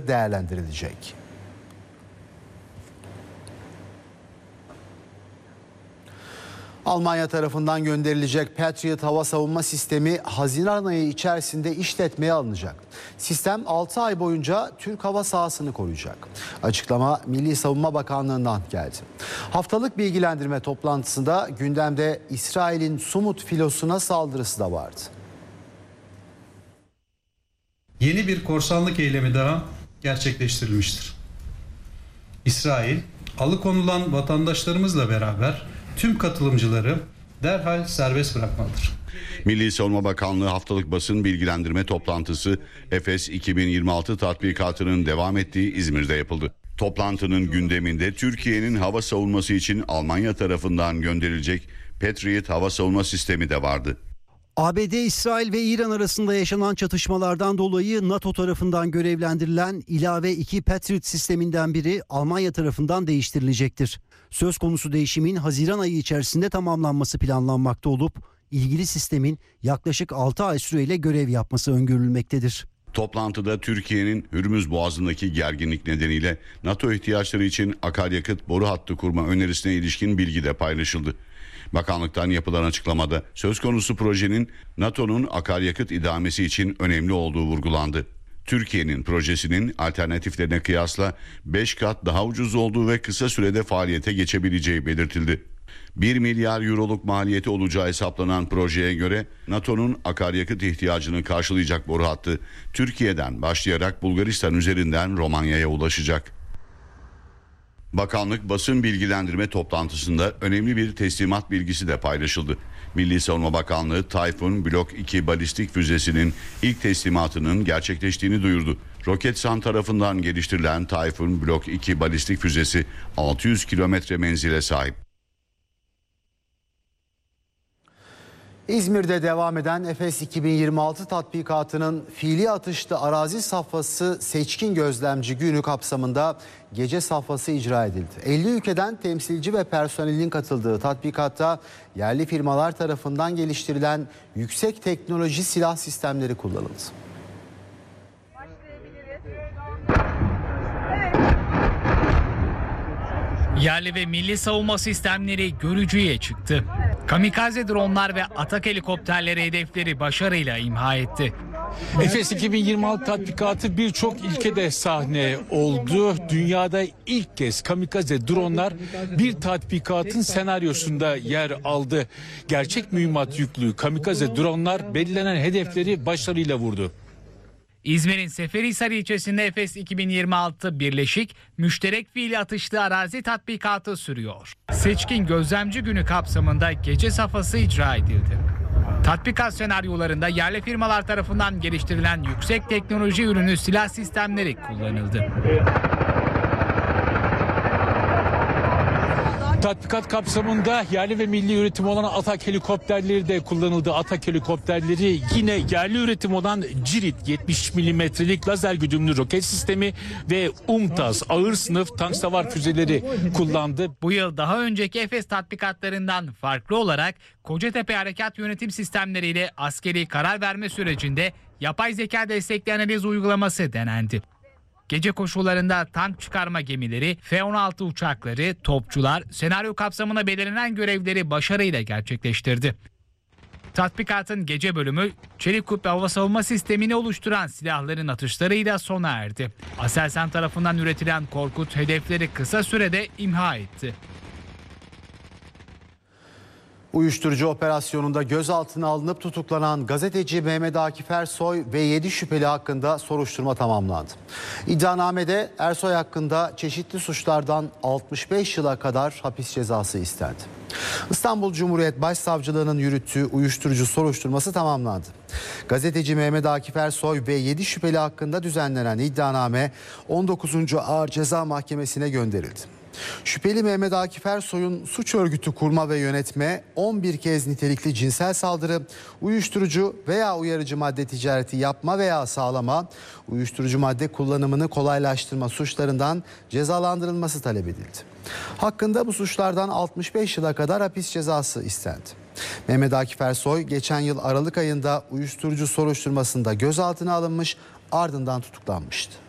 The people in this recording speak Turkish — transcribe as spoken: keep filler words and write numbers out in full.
olanakları değerlendirilecek. Almanya tarafından gönderilecek Patriot hava savunma sistemi Haziran ayı içerisinde işletmeye alınacak. Sistem altı ay boyunca Türk hava sahasını koruyacak. Açıklama Milli Savunma Bakanlığı'ndan geldi. Haftalık bilgilendirme toplantısında gündemde İsrail'in Sumut filosuna saldırısı da vardı. Yeni bir korsanlık eylemi daha gerçekleştirilmiştir. İsrail, alıkonulan vatandaşlarımızla beraber tüm katılımcıları derhal serbest bırakmalıdır. Milli Savunma Bakanlığı haftalık basın bilgilendirme toplantısı Efes iki bin yirmi altı tatbikatının devam ettiği İzmir'de yapıldı. Toplantının gündeminde Türkiye'nin hava savunması için Almanya tarafından gönderilecek Patriot hava savunma sistemi de vardı. A B D, İsrail ve İran arasında yaşanan çatışmalardan dolayı NATO tarafından görevlendirilen ilave iki Patriot sisteminden biri Almanya tarafından değiştirilecektir. Söz konusu değişimin Haziran ayı içerisinde tamamlanması planlanmakta olup ilgili sistemin yaklaşık altı ay süreyle görev yapması öngörülmektedir. Toplantıda Türkiye'nin Hürmüz Boğazı'ndaki gerginlik nedeniyle NATO ihtiyaçları için akaryakıt boru hattı kurma önerisine ilişkin bilgi de paylaşıldı. Bakanlıktan yapılan açıklamada söz konusu projenin NATO'nun akaryakıt idamesi için önemli olduğu vurgulandı. Türkiye'nin projesinin alternatiflerine kıyasla beş kat daha ucuz olduğu ve kısa sürede faaliyete geçebileceği belirtildi. bir milyar euroluk maliyeti olacağı hesaplanan projeye göre NATO'nun akaryakıt ihtiyacını karşılayacak boru hattı Türkiye'den başlayarak Bulgaristan üzerinden Romanya'ya ulaşacak. Bakanlık basın bilgilendirme toplantısında önemli bir teslimat bilgisi de paylaşıldı. Milli Savunma Bakanlığı Tayfun Blok iki balistik füzesinin ilk teslimatının gerçekleştiğini duyurdu. Roketsan tarafından geliştirilen Tayfun Blok iki balistik füzesi altı yüz kilometre menzile sahip. İzmir'de devam eden Efes iki bin yirmi altı tatbikatının fiili atışlı arazi safhası seçkin gözlemci günü kapsamında gece safhası icra edildi. elli ülkeden temsilci ve personelin katıldığı tatbikatta yerli firmalar tarafından geliştirilen yüksek teknoloji silah sistemleri kullanıldı. Yerli ve milli savunma sistemleri görücüye çıktı. Kamikaze dronlar ve atak helikopterleri hedefleri başarıyla imha etti. Efes iki bin yirmi altı tatbikatı birçok ilkede sahne oldu. Dünyada ilk kez kamikaze dronlar bir tatbikatın senaryosunda yer aldı. Gerçek mühimmat yüklü kamikaze dronlar belirlenen hedefleri başarıyla vurdu. İzmir'in Seferihisar ilçesinde Efes iki bin yirmi altı birleşik müşterek fiili atışlı arazi tatbikatı sürüyor. Seçkin gözlemci günü kapsamında gece safhası icra edildi. Tatbikat senaryolarında yerli firmalar tarafından geliştirilen yüksek teknoloji ürünü silah sistemleri kullanıldı. Tatbikat kapsamında yerli ve milli üretim olan atak helikopterleri de kullanıldı. Atak helikopterleri yine yerli üretim olan Cirit yetmiş milimetrelik lazer güdümlü roket sistemi ve UMTAS ağır sınıf tank savar füzeleri kullandı. Bu yıl daha önceki Efes tatbikatlarından farklı olarak Kocatepe Harekat Yönetim Sistemleri ile askeri karar verme sürecinde yapay zeka destekli analiz uygulaması denendi. Gece koşullarında tank çıkarma gemileri, F on altı uçakları, topçular senaryo kapsamına belirlenen görevleri başarıyla gerçekleştirdi. Tatbikatın gece bölümü çelik kubbe hava savunma sistemini oluşturan silahların atışlarıyla sona erdi. Aselsan tarafından üretilen Korkut hedefleri kısa sürede imha etti. Uyuşturucu operasyonunda gözaltına alınıp tutuklanan gazeteci Mehmet Akif Ersoy ve yedi şüpheli hakkında soruşturma tamamlandı. İddianamede Ersoy hakkında çeşitli suçlardan altmış beş yıla kadar hapis cezası istendi. İstanbul Cumhuriyet Başsavcılığı'nın yürüttüğü uyuşturucu soruşturması tamamlandı. Gazeteci Mehmet Akif Ersoy ve yedi şüpheli hakkında düzenlenen iddianame on dokuzuncu Ağır Ceza Mahkemesi'ne gönderildi. Şüpheli Mehmet Akif Ersoy'un suç örgütü kurma ve yönetme, on bir kez nitelikli cinsel saldırı, uyuşturucu veya uyarıcı madde ticareti yapma veya sağlama, uyuşturucu madde kullanımını kolaylaştırma suçlarından cezalandırılması talep edildi. Hakkında bu suçlardan altmış beş yıla kadar hapis cezası istendi. Mehmet Akif Ersoy geçen yıl Aralık ayında uyuşturucu soruşturmasında gözaltına alınmış, ardından tutuklanmıştı.